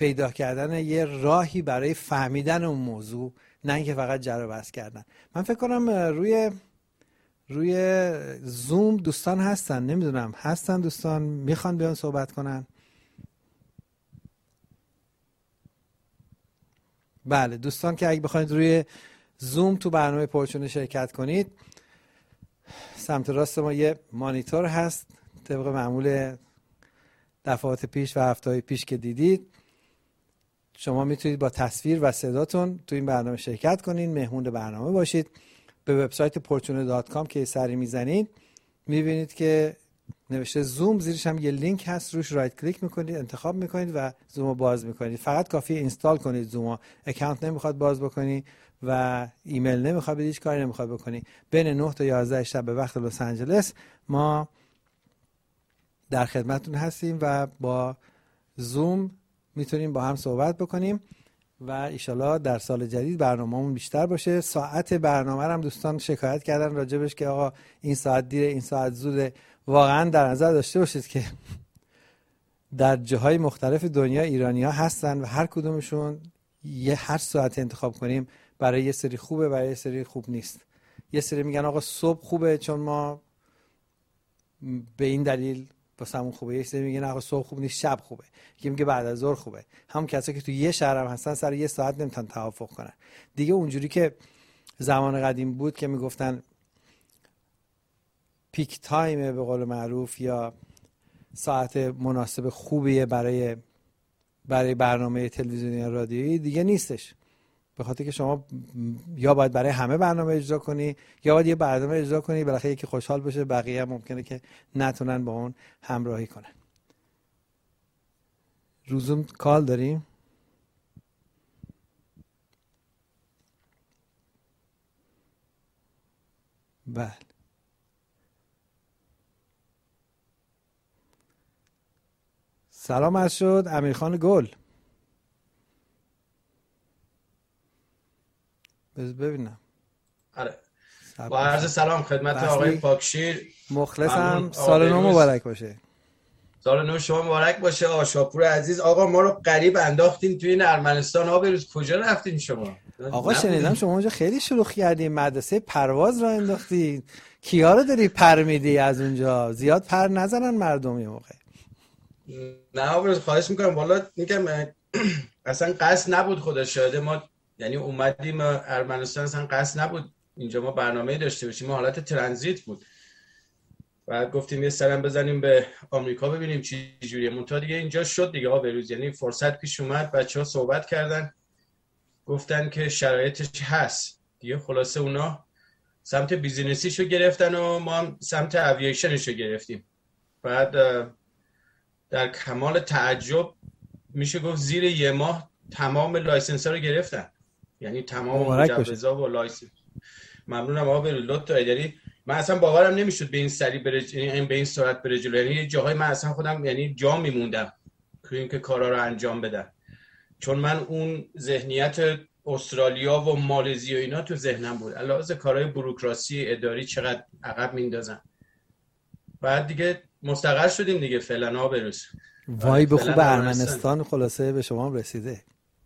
پیدا کردن یه راهی برای فهمیدن اون موضوع، نه اینکه فقط جر و بحث کردن. من فکر کنم روی زوم دوستان هستن، نمیدونم هستن دوستان میخوان بیان صحبت کنن؟ بله دوستان که اگه بخواید روی زوم تو برنامه پرچونه شرکت کنید، سمت راست ما یه مانیتور هست طبق معمول دفعات پیش و هفته‌های پیش که دیدید. شما میتونید با تصویر و صداتون تو این برنامه شرکت کنین، مهمون برنامه باشید. به وبسایت portune.com که سری میزنید میبینید که نوشته زوم، زیرش هم یه لینک هست، روش رایت کلیک میکنید، انتخاب میکنید و زوم رو باز میکنید. فقط کافیه اینستال کنید زوم. اکانت نمیخواد باز بکنی و ایمیل نمیخواد بدی، هیچ کاری نمیخواد بکنی. بین 9 تا 11 شب به وقت لس آنجلس ما در خدمتتون هستیم و با زوم میتونیم با هم صحبت بکنیم و ایشالا در سال جدید برنامه‌مون بیشتر باشه. ساعت برنامه رو هم دوستان شکایت کردن راجبش که آقا این ساعت دیره، این ساعت زوده. واقعا در نظر داشته باشید که در جاهای مختلف دنیا ایرانی‌ها هستن و هر کدومشون هر ساعت انتخاب کنیم برای یه سری خوبه، برای یه سری خوب نیست. یه سری میگن آقا صبح خوبه چون ما به این دلیل واسمون خوبه، یه سری میگن آقا صبح خوب نیست شب خوبه، یکی میگه بعد از ظهر خوبه. همون کسایی که تو یه شهر هم هستن سر یه ساعت نمیتونن توافق کنن دیگه. اونجوری که زمان قدیم بود که میگفتن پیک تایم به قول معروف یا ساعت مناسب خوبیه برای برنامه تلویزیونی یا رادیویی، دیگه نیستش. به خاطر که شما یا باید برای همه برنامه اجرا کنی یا باید یه برنامه اجرا کنی بالاخره یکی خوشحال بشه، بقیه هم ممکنه که نتونن با اون همراهی کنن. روزوم کال داریم؟ بله. سلام عرض شد امیرخان گل. ببینم. آره. با عرض سلام خدمت آقای پاکشیر. مخلصم. سال نو مبارک باشه. سال نو شما مبارک باشه. آشاپور عزیز. آقا ما رو غریب انداختین توی این ارمنستان. ها بروز کجا رفتین شما؟ آقا شنیدم شما اونجا خیلی شلوغ کردین، مدرسه پرواز را انداختین. کیا رو داری پر میدی از اونجا؟ زیاد پر نزنن مردم یه موقع. نه بروز خواهش میکنم. والا میگم اصلا قصد نبود، خدا شاهده. ما یعنی اومدیم ارمنستان، اصلا قصد نبود اینجا ما برنامه‌ای داشته باشیم. ما حالت ترانزیت بود. بعد گفتیم یه سرم بزنیم به آمریکا ببینیم چی جوریه. منتها دیگه اینجا شد دیگه ها بروز. یعنی فرصت پیش اومد، بچه‌ها صحبت کردن، گفتن که شرایطش هست دیگه. خلاصه اونا سمت بیزینسیشو گرفتن و ما هم سمت اوییشنشو گرفتیم. بعد در کمال تعجب میشه گفت زیر یه ماه تمام لایسنس‌ها رو گرفتن. یعنی تمام مجوزا و لایسنس. ممنونم آقا به لطف داری. من اصلا باورم نمیشد به این سری به این سرعت بره جلو. یعنی جاهای من اصلا خودم یعنی جا میموندم که اینکه کارا رو انجام بدم، چون من اون ذهنیت استرالیا و مالزی و اینا تو ذهنم بود. علاوه کارهای بوروکراسی اداری چقدر عقب میندازن. بعد دیگه مستقر شدیم دیگه فعلا ها بروز. وای به خوب ارمنستان خلاصه به شما رسیده.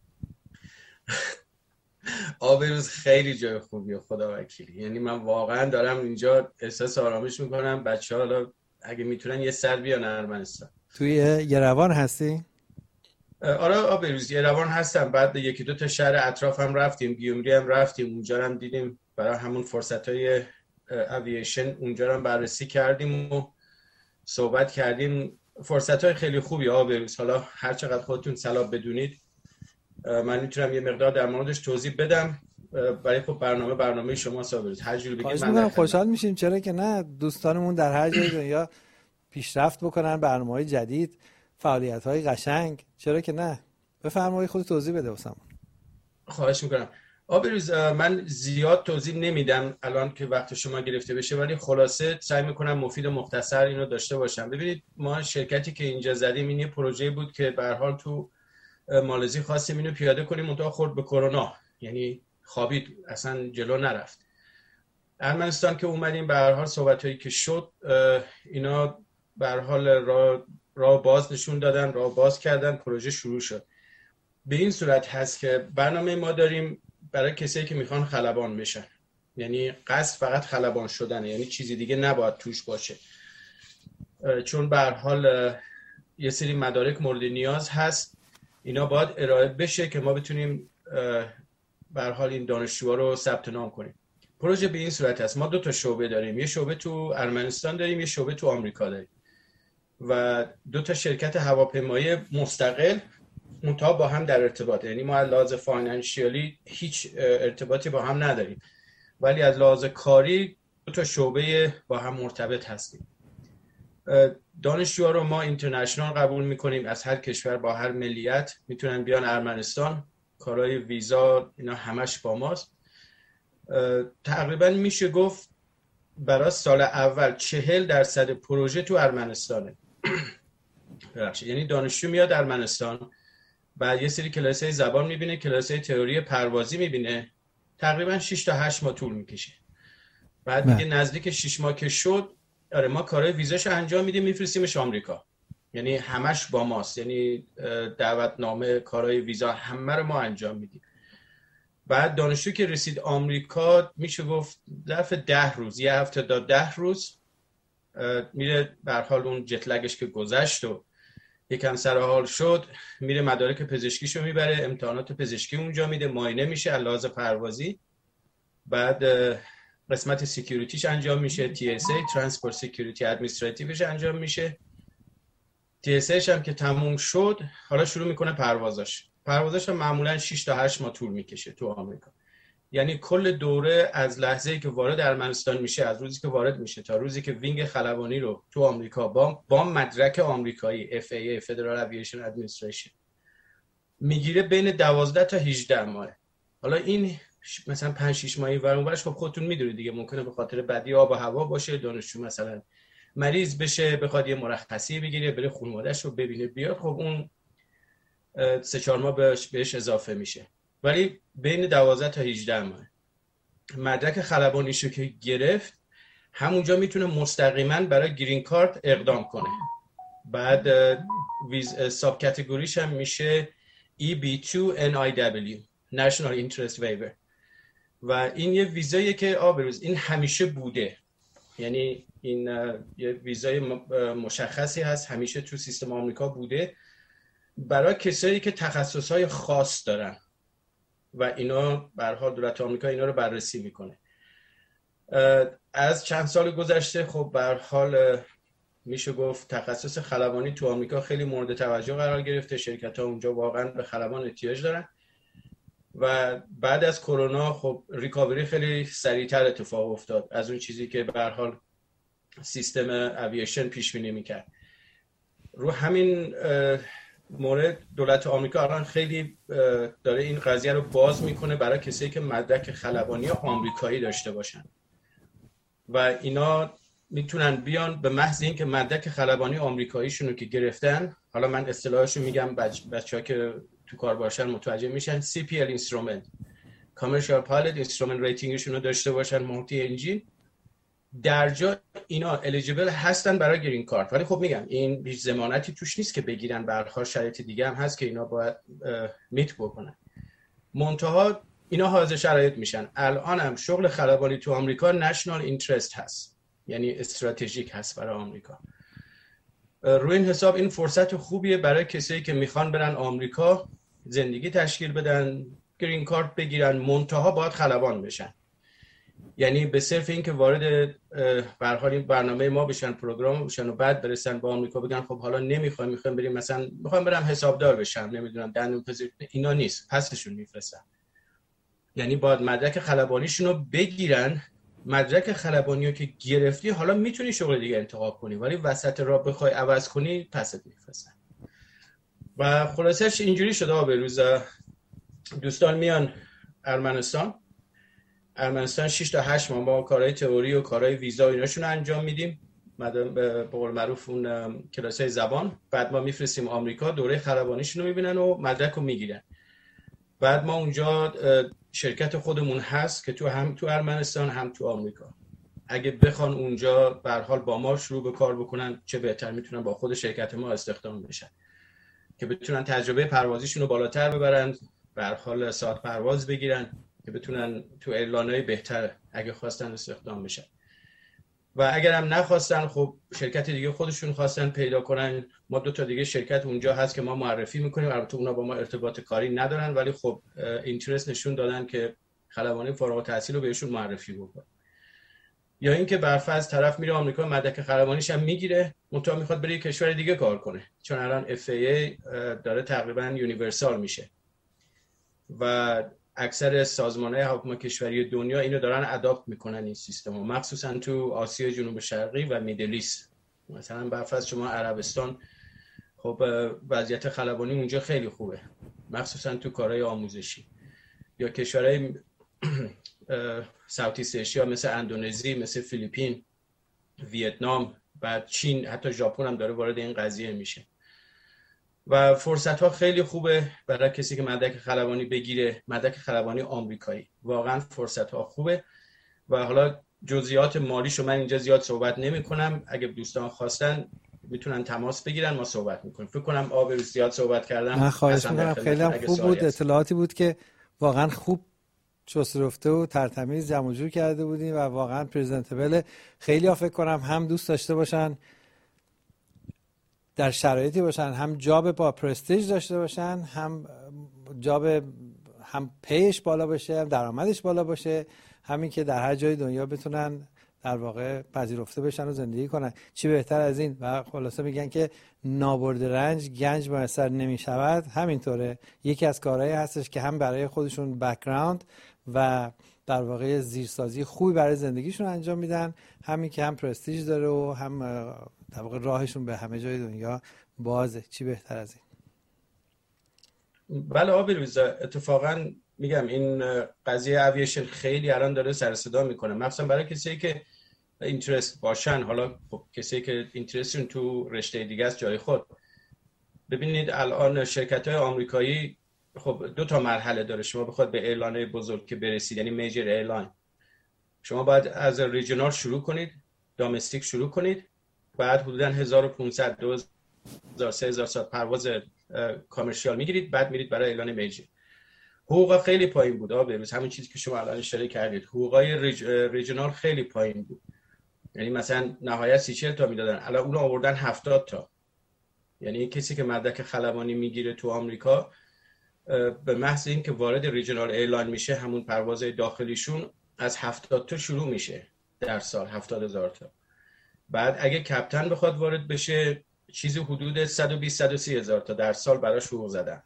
آبروز خیلی جای خوبیه خدا وکیلی. یعنی من واقعا دارم اینجا احساس آرامش میکنم. بچه‌ها حالا اگه میتونن یه سر بیان ارمنستان. توی یروان هستی؟ آره آبروز یروان هستم. بعد یکی دو تا شهر اطراف هم رفتیم، گیومری هم رفتیم، اونجا هم دیدیم. برای همون فرصت‌های اوییشن اونجا هم بررسی کردیم و صحبت کردیم. فرصت‌های خیلی خوبی آبروز. حالا هر چقدر خودتون صلاح بدونید من میتونم یه مقدار در موردش توضیح بدم. برای خب برنامه شما صابرید هر جوری بگید من خوشحال میشیم. چرا که نه، دوستانمون در هر جای دنیا پیشرفت بکنن، برنامه‌های جدید، فعالیت‌های قشنگ، چرا که نه. بفرمایید خود توضیح بده واسمون. خواهش میکنم. آبروز من زیاد توضیح نمیدم الان که وقت شما گرفته بشه، ولی خلاصه سعی میکنم مفید و مختصر اینو داشته باشم. ببینید ما شرکتی که اینجا زدیم این یه پروژه بود که به هر حال تو مالزی خواستیم اینو پیاده کنیم، منتها خورد به کرونا، یعنی خوابید، اصلا جلو نرفت. ارمنستان که اومدیم به هر حال صحبتایی که شد اینا به هر حال راه باز نشون دادن، راه باز کردن، پروژه شروع شد. به این صورت هست که برنامه ما داریم برای کسایی که میخوان خلبان بشن، یعنی قصد فقط خلبان شدنه، یعنی چیزی دیگه نباید توش باشه، چون به هر حال یه سری مدارک مورد نیاز هست، اینا باید ارائه بشه که ما بتونیم به هر حال این دانشجوها رو ثبت نام کنیم. پروژه به این صورت هست، ما 2 شعبه داریم، یه شعبه تو ارمنستان داریم، یه شعبه تو آمریکا داریم و 2 شرکت هواپیمایی مستقل منتها با هم در ارتباط، یعنی ما از لحاظ فاینانشیالی هیچ ارتباطی با هم نداریم، ولی از لحاظ کاری 2 شعبه با هم مرتبط هستیم. دانشجوها رو ما اینترنشنال قبول میکنیم، از هر کشور با هر ملیت میتونن بیان ارمنستان، کارهای ویزا اینا همش با ماست. تقریبا میشه گفت برای سال اول 40% پروژه تو ارمنستانه. یعنی دانشجو میاد ارمنستان، بعد یه سری کلاسای زبان میبینه، کلاسای تئوری پروازی میبینه، تقریبا 6 تا 8 ماه طول میکشه. بعد دیگه نزدیک 6 ماه که شد، آره ما کارهای ویزاش انجام میدیم، میفرستیمش آمریکا، یعنی همش با ماست، یعنی دعوتنامه، کارهای ویزا همه رو ما انجام میدیم. بعد دانشجو که رسید آمریکا، میشه گفت ظرف 10 روز، یه هفته تا 10 روز میره، به هر حال اون جت لگش که گذشت و یکم سر حال شد، میره مدارک پزشکیشو میبره، امتحانات پزشکی اونجا میده، معاینه میشه از لحاظ پروازی، بعد قسمت سکیوریتیش انجام میشه، TSA ترانسپورت سکیوریتی ادمنستراتیوش انجام میشه. TSAش هم که تموم شد، حالا شروع میکنه پروازاش هم معمولا 6 تا 8 ماه طول میکشه تو آمریکا. یعنی کل دوره از لحظه‌ای که وارد ارمنستان میشه، از روزی که وارد میشه تا روزی که وینگ خلبانی رو تو آمریکا با مدرک آمریکایی FAA Federal Aviation Administration میگیره، بین 12 تا 18 ماه. حالا این مثلا 5-6 ماهی ورانورش خب خودتون میدونید دیگه، ممکنه به خاطر بدی آب و هوا باشه، دانشجو مثلا مریض بشه، بخواد یه مرخصی بگیره، بره خانواده‌اش رو ببینه بیاد، خب اون 3-4 ماه بهش اضافه میشه. ولی بین 12 تا 18 ماه مدرک خلبانیشو که گرفت، همونجا میتونه مستقیما برای گرین کارت اقدام کنه. بعد ساب کاتگوریش هم میشه EB2 NIW National Interest Waiver و این یه ویزاییه که بروز این همیشه بوده، یعنی این یه ویزای مشخصی هست، همیشه تو سیستم آمریکا بوده برای کسایی که تخصصهای خاص دارن و اینا به هر حال دولت آمریکا اینا رو بررسی میکنه. از چند سال گذشته خب به هر حال میشه گفت تخصص خلبانی تو آمریکا خیلی مورد توجه قرار گرفته، شرکت‌ها اونجا واقعا به خلبان احتیاج دارن و بعد از کرونا خب ریکاوری خیلی سریعتر اتفاق افتاد از اون چیزی که به هر حال سیستم اوییشن پیش بینی میکرد. رو همین مورد دولت آمریکا الان خیلی داره این قضیه رو باز میکنه برای کسایی که مدرک خلبانی آمریکایی داشته باشن و اینا میتونن بیان به محض این که مدرک خلبانی آمریکاییشون رو که گرفتن، حالا من اصطلاحشو میگم بچه‌ها که تو کار باشن متوجه میشن، CPL instrument Commercial Pilot Instrument Ratingشون رو داشته باشن، مولتی انجین، در جا اینا الیجیبل هستن برای گرین کارت. ولی خب میگم این هیچ ضمانتی توش نیست که بگیرن، به هر حال شرایط دیگه هم هست که اینا باید میت بکنن. منتها اینا حاضر شرایط میشن. الان هم شغل خلبانی تو آمریکا نشنال اینترست هست، یعنی استراتژیک هست برای آمریکا. روی این حساب این فرصت خوبیه برای کسایی که میخوان برن آمریکا زندگی تشکیل بدن، گرین کارت بگیرن، منتها باید خلبان بشن. یعنی به صرف این که وارد به هر حال این برنامه ما بشن، پروگرام بشن و بعد برسن با آمریکا بگن خب حالا میخوام بریم مثلا میخوام برم حسابدار بشم، نمیدونم دندون پزشک، اینا نیست، پسشون میفرستن. یعنی باید مدرک خلبانیشون رو بگیرن. مدرک خلبانی رو که گرفتی حالا میتونی شغل دیگه انتخاب کنی، ولی وسط راه بخوای عوض کنی پست میفرستن. و خلاصش اینجوری شده به روز دوستان میان ارمنستان 6 تا 8 ماه با کارهای تئوری و کارهای ویزا و ایناشون انجام میدیم، به قول معروف اون کلاسای زبان. بعد ما میفرستیم آمریکا، دوره خلبانیشون رو میبینن و مدرک رو میگیرن. بعد ما اونجا شرکت خودمون هست که هم تو ارمنستان هم تو آمریکا، اگه بخوان اونجا به هر حال با ما شروع به کار بکنن چه بهتر، میتونن با خود شرکت ما استخدام بشن. که بتونن تجربه پروازیشون رو بالاتر ببرن، به هر حال ساعت پرواز بگیرن که بتونن تو ایرلاین‌های بهتر اگه خواستن استخدام بشن. و اگر هم نخواستن، خب شرکت دیگه خودشون خواستن پیدا کنن، ما 2 تا دیگه شرکت اونجا هست که ما معرفی میکنیم. البته اونا با ما ارتباط کاری ندارن، ولی خب اینترست نشون دادن که خلبانی فارغ التحصیل رو بهشون معرفی بکنن. یا اینکه برفرض طرف میره آمریکا، مدرک خلبانیش هم میگیره، منتها میخواد بره کشور دیگه کار کنه، چون الان FAA داره تقریبا یونیورسال میشه و اکثر سازمان‌های حکومت کشوری دنیا اینو دارن اداپت میکنن این سیستمو، مخصوصا تو آسیا جنوب شرقی و میدل ایست. مثلا برفرض شما عربستان، خب وضعیت خلبانی اونجا خیلی خوبه، مخصوصا تو کارهای آموزشی. یا کشورهای ساوت ایست آسیا مثل اندونزی، مثل فیلیپین، ویتنام و چین، حتی ژاپن هم داره وارد این قضیه میشه. و فرصت ها خیلی خوبه برای کسی که مدرک خلبانی بگیره، مدرک خلبانی آمریکایی. واقعا فرصت ها خوبه. و حالا جزئیات مالیشو من اینجا زیاد صحبت نمی کنم، اگه دوستان خواستن میتونن تماس بگیرن، ما صحبت میکنیم. فکر کنم آب زیاد صحبت کردم. من خواهش میکنم، خیلی هم خوب بود، اطلاعاتی بود که واقعا خوب چست رفته و ترتمیز جمع جور کرده بودیم و واقعا پرزنتبل. خیلی ها فکر کنم هم دوست داشته باشن در شرایطی باشن، هم جاب با پرستیژ داشته باشن، هم جاب هم پیش بالا باشه، هم درآمدش بالا باشه، همین که در هر جای دنیا بتونن در واقع پذیرفته بشن و زندگی کنن. چی بهتر از این؟ و خلاصه میگن که نابرد رنج گنج میسر نمیشود. همینطوره، یکی از کارهایی هستش که هم برای خودشون بک‌گراند و در واقع زیرسازی خوبی برای زندگیشون انجام میدن، همین که هم پرستیژ داره و هم در واقع راهشون به همه جای دنیا بازه. چی بهتر از این؟ بله آبروز، اتفاقا میگم این قضیه اوییشن خیلی الان داره سر صدا میکنه، مخصوصا برای کسایی که اینترست باشن. حالا خب کسایی که اینترستشون تو رشته دیگه است جای خود. ببینید الان شرکت‌های آمریکایی خب 2 تا مرحله داره. شما بخواد به ایرلاین‌های بزرگ که برسید، یعنی میجر ایرلاین، شما باید از ریجنال شروع کنید، دامستیک شروع کنید، بعد حدوداً 1500 2000 3000 ساعت پرواز کامرشیال میگیرید، بعد میرید برای اعلان میجر. حقوق خیلی پایین بود آبروز، همین چیزی که شما الان اشاره کردید. حقوقای ریجنال خیلی پایین بود، یعنی مثلا نهایت 30 تا میدادن، الان اون آوردن 70 تا. یعنی کسی که مدرک خلبانی میگیره تو آمریکا، به محض اینکه وارد ریجنال ایرلاین میشه، همون پروازهای داخلیشون از 70 تا شروع میشه در سال، 70,000 تا. بعد اگه کپتن بخواد وارد بشه، چیزی حدود 120 130 هزار تا در سال براش حقوق زدن.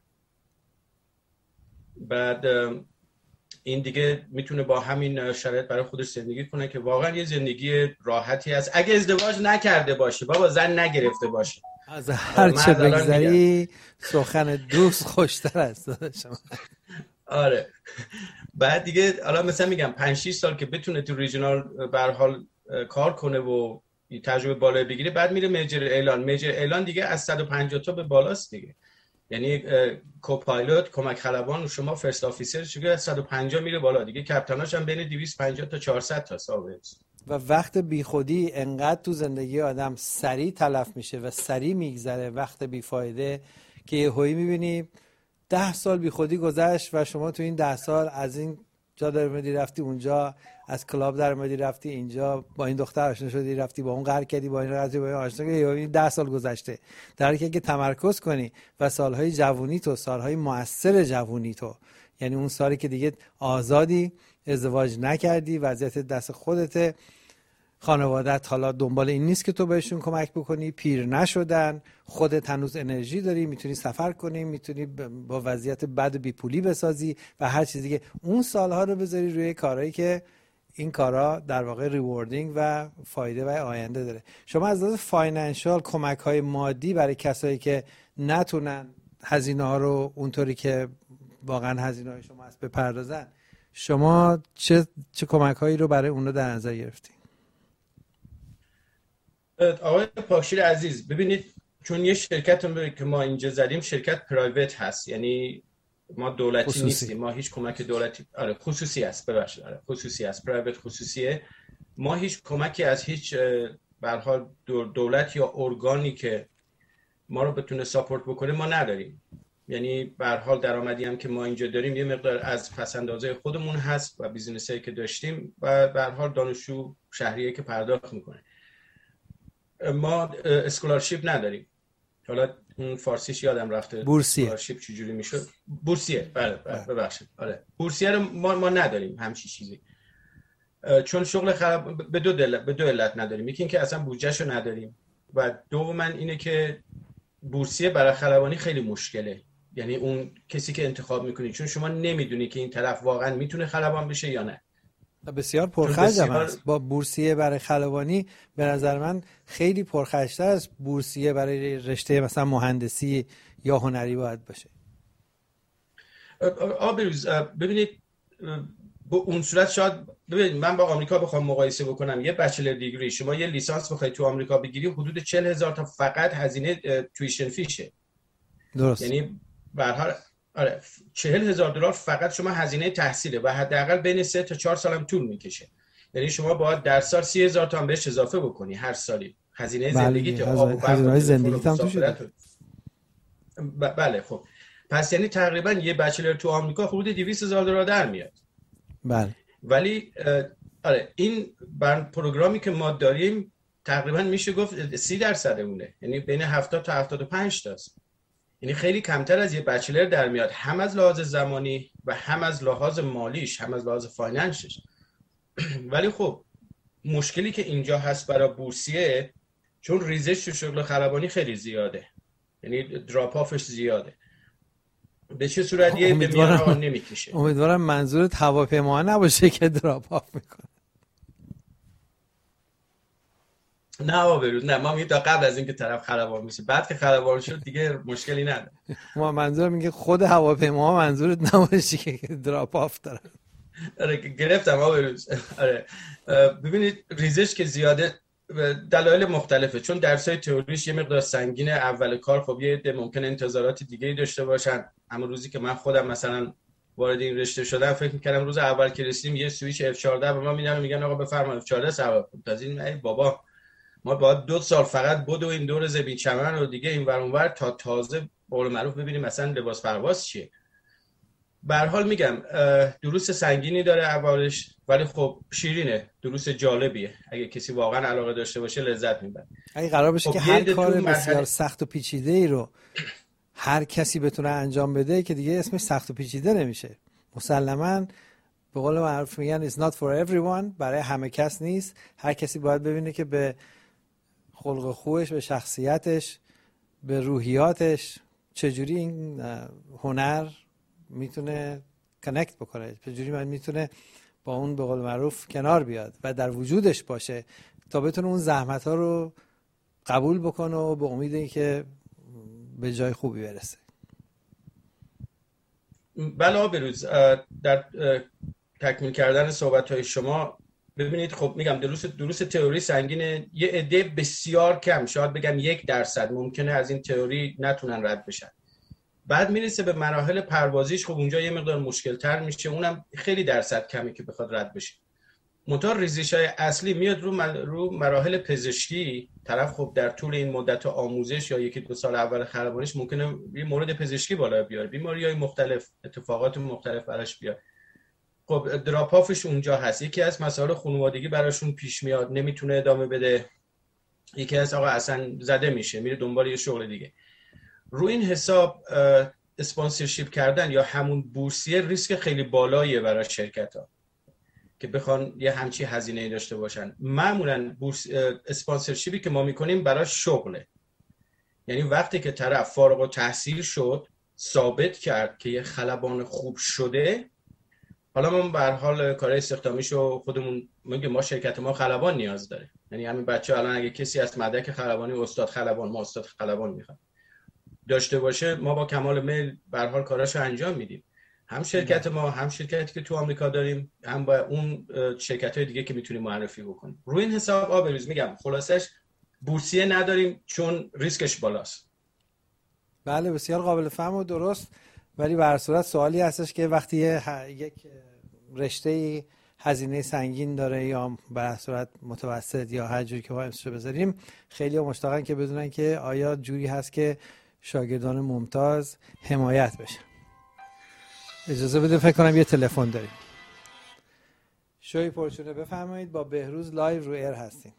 بعد این دیگه میتونه با همین شرایط برای خودش زندگی کنه که واقعا یه زندگی راحتی هست، اگه ازدواج نکرده باشه، بابا زن نگرفته باشه. از هر چه بگذری سخن دوست خوشتر است شما. آره. بعد دیگه حالا مثلا میگم 5-6 سال که بتونه تو ریجنال به هر حال کار کنه و تجربه بالایی بگیره، بعد میره میجر ایرلاین. میجر ایرلاین دیگه از 150 تا به بالاست دیگه، یعنی کوپایلوت، کمک خلبان، شما فرست آفیسر دیگه 150 میره بالا دیگه، کپتناش هم بین 250 تا 400 تا ثابت. و وقت بیخودی انقدر تو زندگی آدم سریع تلف میشه و سریع میگذره، وقت بیفایده، که یهویی میبینی 10 سال بیخودی گذشت و شما تو این 10 سال از این جا در اومدی رفتی اونجا، از کلاب در اومدی رفتی اینجا، با این دختر آشنا شدی رفتی با اون قهر کردی، با این رفتی با این آشنا کردی، یهویی 10 سال گذشته. در حالی که اگه تمرکز کنی و سالهای جوونی تو، سالهای موثر جوونی تو، یعنی اون سالی که دیگه آزادی، ازدواج نکردی، وضعیت دست خودته، خانوادت حالا دنبال این نیست که تو بهشون کمک بکنی، پیر نشدن، خودت هنوز انرژی داری، میتونی سفر کنی، میتونی با وضعیت بد و بیپولی بسازی و هر چیز دیگه، اون سالها رو بذاری روی کارهایی که این کارا در واقع ریواردینگ و فایده و آینده داره. شما از لحاظ فاینانشال کمک‌های مادی برای کسایی که نتونن هزینه‌ها رو اونطوری که واقعا هزینه‌های شما هست بپردازن، شما چه کمک‌هایی رو برای اونها در نظر گرفتین؟ آقای پاکشیر عزیز، ببینید چون یه شرکت که ما اینجا زدیم شرکت پرایوت هست، یعنی ما دولتی خصوصی نیستیم، ما هیچ کمک دولتی، آره خصوصی است، ببخشید، آره خصوصی است، پرایوت خصوصیه. ما هیچ کمکی از هیچ به هر حال دولت یا ارگانی که ما رو بتونه ساپورت بکنه ما نداریم. یعنی به هر حال درآمدی هم که ما اینجا داریم یه مقدار از پس‌اندازهای خودمون هست و بیزینسایی که داشتیم و به هر حال دانشجو شهریه که پرداخت میکنه. ما اسکولارشیپ نداریم. حالا اون فارسیش یادم رفته. بورسیه. اسکولارشیپ چجوری میشد؟ بورسیه. بله ببخشید. آره. بورسیه رو ما نداریم همچین چیزی. چون شغل به دو علت نداریم. یکی اینکه اصلا بودجهشو نداریم و دوم اینه که بورسیه برای خلبانی خیلی مشکله. یعنی اون کسی که انتخاب میکنی چون شما نمیدونی که این طرف واقعا میتونه خلبان بشه یا نه. بسیار پرخرج هم هست. با بورسیه برای خلبانی به نظر من خیلی پرخرج‌تر از بورسیه برای رشته مثلا مهندسی یا هنری باید باشه. بروز ببینید با اون صورت شاید ببینید من با آمریکا بخوام مقایسه بکنم یه بچلر دیگری شما یه لیسانس بخواید تو آمریکا بگیری حدود 40,000 تا فقط هزینه تویشن فیشه. درست. یعنی به هر حال آره 40,000 دلار فقط شما هزینه تحصیله و حداقل بین 3 تا 4 سال هم طول میکشه. یعنی شما باید در سال 30,000 تا هم بهش اضافه بکنی هر سالی. هزینه زندگی هزینه زندگی هم تو شده. بله خب پس یعنی تقریبا یه بچلر تو آمریکا حدود 200,000 دلار در میاد. بله. ولی آره این پروگرامی که ما داریم تقریبا میشه گفت 30% اونه. یعنی بین 70 تا 75 تاست. یعنی خیلی کمتر از یه بچلر در میاد هم از لحاظ زمانی و هم از لحاظ مالیش هم از لحاظ فایننسش. ولی خب مشکلی که اینجا هست برای بورسیه چون ریزش تو شغل خلبانی خیلی زیاده. یعنی دراپ آفش زیاده. به چه صورتیه به میان نمیکشه. امیدوارم منظورت هواپیما نباشه که دراپ آف میکنه. نه بروز نه ما میگیم تا قبل از اینکه طرف خلبان میشه بعد که خلبان شد دیگه مشکلی نداره. ما منظورم میگه خود هواپیما منظورت نباشه که دراپ آف داره. آره گرفتم بروز. آره ببینید ریزش که زیاده دلایل مختلفه چون درسای تئوریش یه مقدار سنگینه. اول کار خب یه عده ممکنه انتظارات دیگه‌ای داشته باشن. اما روزی که من خودم مثلا وارد این رشته شدم فکر می‌کردم روز اول که رسیدیم یه سوئیچ F14 به ما میدن و میگن آقا بفرمایید F14 سوار کن. تازه ای بابا ما باید 2 سال فقط بدویم دور زمین چمن و دیگه این ور اون ور تا تازه به قول معروف ببینیم مثلا لباس پرواز چیه. به هر حال میگم دروس سنگینی داره اولش ولی خب شیرینه. دروس جالبیه. اگه کسی واقعا علاقه داشته باشه لذت میبره. اگه قرار باشه که هر کار بسیار سخت و پیچیده ای رو هر کسی بتونه انجام بده که دیگه اسمش سخت و پیچیده نمیشه. مسلماً به قول معروف میگن it's not for everyone. برای همه کس نیست. هر کسی باید ببینه که به خلق خوش، به شخصیتش، به روحیاتش چجوری این هنر میتونه کانکت بکنه، چجوری من میتونه با اون به قول معروف کنار بیاد و در وجودش باشه تا بتونه اون زحمت ها رو قبول بکنه و به امید اینکه به جای خوبی برسه. بله بروز در تکمیل کردن صحبت های شما ببینید خب میگم دروس تئوری سنگینه. یه عده بسیار کم شاید بگم 1% ممکنه از این تئوری نتونن رد بشن. بعد میرسه به مراحل پروازیش خب اونجا یه مقدار مشکل تر میشه. اونم خیلی درصد کمی که بخواد رد بشه. منتها ریزش‌های اصلی میاد رو مراحل پزشکی. طرف خب در طول این مدت آموزش یا 1-2 سال اول خلبانیش ممکنه یه مورد پزشکی بالا بیاره، بیماری‌های مختلف، اتفاقات مختلف براش بیاد. خب دراپ آفش اونجا هست. یکی از مسائل خانوادگی براشون پیش میاد، نمیتونه ادامه بده. یکی از آقا اصلا زده میشه، میره دنبال یه شغل دیگه. رو این حساب اسپانسرشیپ کردن یا همون بورسیه ریسک خیلی بالاییه برای شرکت‌ها که بخوان یه همچی هزینه‌ای داشته باشن. معمولاً اسپانسرشیپی که ما میکنیم برای شغله. یعنی وقتی که طرف فارغ التحصیل شد، ثابت کرد که یه خلبان خوب شده، حالا ما به هر حال کارهای استخدامیشو خودمون میگیم ما شرکت ما خلبان نیاز داره. یعنی همین بچه الان اگه کسی از مدرک خلبانی استاد خلبان ما استاد خلبان میخواد داشته باشه، ما با کمال میل به هر حال کاراشو انجام میدیم. هم شرکت ما هم شرکتی که تو آمریکا داریم هم با اون شرکت‌های دیگه که میتونیم معرفی بکنیم. روی این حساب بروز میگم خلاصش بورسیه نداریم چون ریسکش بالاست. بله بسیار قابل فهم و درست. ولی به هر صورت سوالی هستش که وقتی یک رشته‌ای هزینه سنگین داره یا به صورت متوسط یا هر جوری که ما اسمشو بذاریم، خیلی مشتاقن که بدونن که آیا جوری هست که شاگردان ممتاز حمایت بشن. اجازه بده فکر کنم یه تلفن داریم. شوی پرچونه بفرمایید، با بهروز لایو رو ایر هستیم.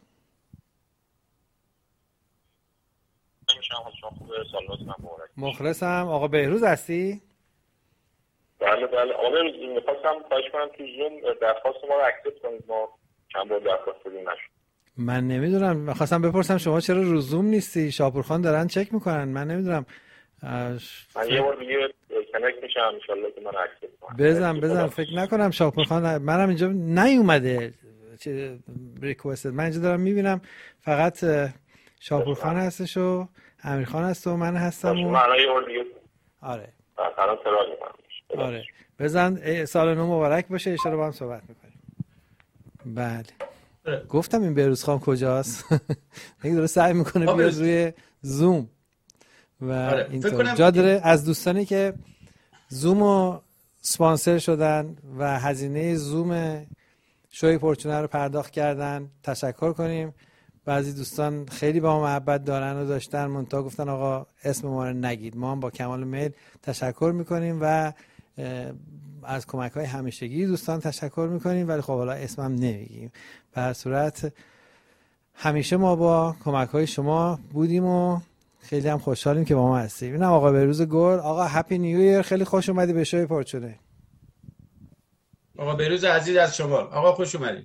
مخلصم. آقا بهروز هستی؟ بله آقا بهروز میخواستم خواهش کنم تو زوم درخواست ما رو اکسپت کنید، ما چند بار درخواست دادیم نشد. من نمیدونم، میخواستم بپرسم شما چرا رو زوم نیستی؟ شاپورخان دارن چک میکنن، من نمیدونم. من یه بار دیگه کنکت میشم ان شاء الله که من اکسپت کنم. بزن فکر نکنم شاپورخان، منم اینجا نیومده چه ریکوست. من اینجا دارم میبینم فقط شاپورخان هستش و امیرخان هست و من هستم و من یه بار دیگه. آره الان ترا میکنم. آره بزن. سال نو مبارک باشه، اشاره با هم صحبت میکنیم. بله گفتم این بهروز خان کجاست. دیگه داره سعی میکنه بیاد روی زوم و اینطور جا داره. از دوستانی که زومو سپانسر شدن و هزینه زوم شوی پرچونه رو پرداخت کردن تشکر کنیم. بعضی دوستان خیلی با ما محبت دارن و داشتن، منتها گفتن آقا اسم ما رو نگید. ما هم با کمال میل تشکر میکنیم و از کمک‌های همیشگی دوستان تشکر میکنیم، ولی خب حالا اسمم نمیگیم. به هر صورت همیشه ما با کمک‌های شما بودیم و خیلی هم خوشحالیم که با ما هستیم. اینم آقا بهروز گل. آقا هپی نیو ایر، خیلی خوش اومدی به شوی پرچونه. آقا بهروز عزیز از شمال، آقا خوش اومدید.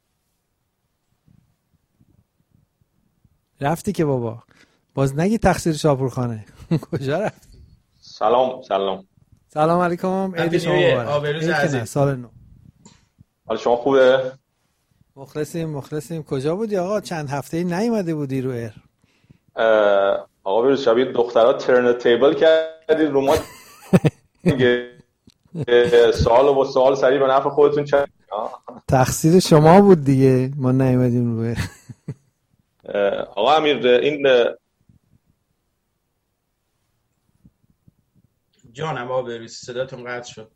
رفتی که بابا، باز نگی تقصیر شاپورخانه. کجا رفتی؟ سلام علیکم، عید شما مبارک. آقا بهروز عزیز، سال نو. حال شما خوبه؟ مخلصیم. کجا بودی آقا؟ چند هفته‌ای نیومده بودی رو ایر. آقا بهروز شبیه دخترها ترن تیبل کردی رو ما دیگه. سوال سریع به نفع خودتون چند. تقصیر شما بود دیگه، ما نیومدیم رو ایر. آقا امیر این جانم آقا بهروز صداتون قطع شد.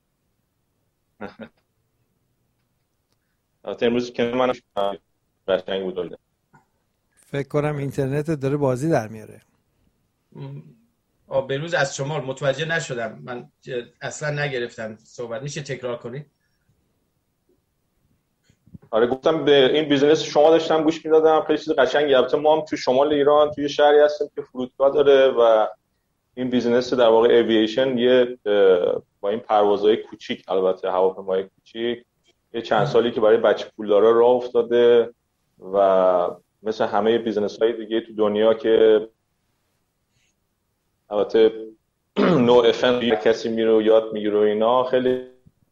امروز که من قشنگ بود. فکر کنم اینترنت داره بازی در میاره. آقا بهروز از شمال متوجه نشدم، من اصلا نگرفتم صحبت. میشه تکرار کنید؟ آره گفتم به این بیزینس شما داشتم گوش میدادم، خیلی چیز قشنگی. البته ما هم تو شمال ایران توی شهری هستیم که فرودگاه داره و این بیزینس در واقع ایوییشن یه با این پروازهای کوچیک، البته هواپیمای کوچیک، یه چند سالی که برای بچه پولدارا راه افتاده و مثل همه بیزینس‌های دیگه تو دنیا که البته نو افن کسی میره و یاد میگیره و اینا، خیلی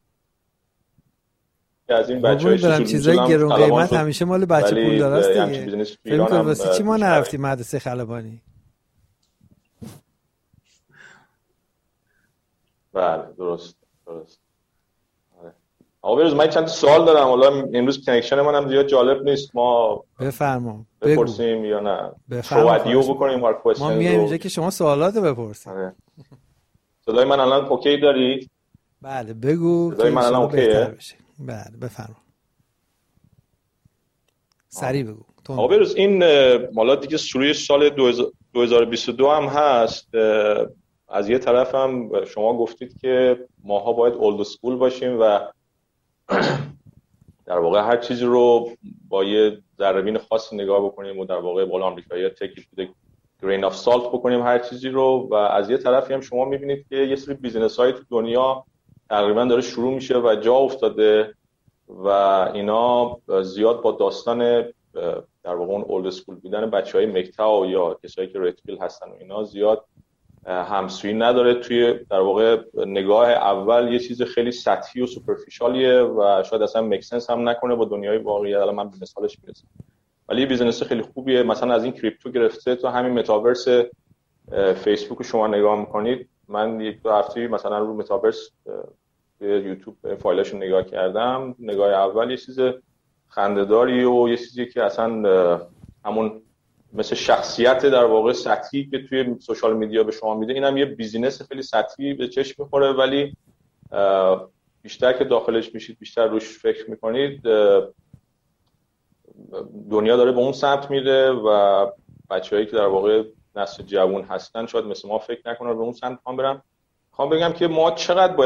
از این بچه‌های چیزای گرون قیمت همیشه مال بچه پولداراست دیگه. فکر کنم واسه چی ما نرفتیم مدرسه خلبانی؟ بله درست. آقا بهروز من چند سوال دارم، حالا امروز کنکشن منم زیاد جالب نیست، ما بفرما بپرسیم یا نه شوادیو بکنیم هر کوئسچن ما میایم اینجا که شما سوالات بپرسید. صدای من الان اوکی دارید؟ بله بگو. صدای من الان اوکیه؟ بله بفرما سریع بگو. آقا بهروز این مالا دیگه شروع سال 2022 هم هست. از یه طرف هم شما گفتید که ماها باید اولد اسکول باشیم و در واقع هر چیزی رو با یه ذره‌بین خاصی نگاه بکنیم و در واقع بالا آمریکایی‌ها تک گرین آف سالت بکنیم هر چیزی رو. و از یه طرفی هم شما می‌بینید که یه سری بیزینس‌های تو دنیا تقریبا داره شروع میشه و جا افتاده و اینا زیاد با داستان در واقع اون اولد اسکول بودن بچهای مکتاو یا کسایی که ریتفیل هستن و اینا زیاد همسویی نداره. توی در واقع نگاه اول یه چیز خیلی سطحی و سوپرفیشالیه و شاید اصلا میک سنس هم نکنه با دنیای واقعی. الان من به مثالش میرسم، ولی یه بیزینس خیلی خوبیه. مثلا از این کریپتو گرفته تا همین متاورس فیسبوک رو شما نگاه میکنید. من یک دو هفته مثلا رو متاورس یوتیوب فایلاشو نگاه کردم. نگاه اول یه چیز خنده‌داری و یه چیزی که اصلا همون مثل شخصیت در واقع سطحی که توی سوشال میدیا به شما میده، اینم یه بیزینس خیلی سطحی به چشم میخوره، ولی بیشتر که داخلش میشید، بیشتر روش فکر میکنید، دنیا داره به اون سمت میره و بچه‌هایی که در واقع نسل جوان هستن شاید مثل ما فکر نکنن به اون سمت برن. میخوام بگم که ما چقدر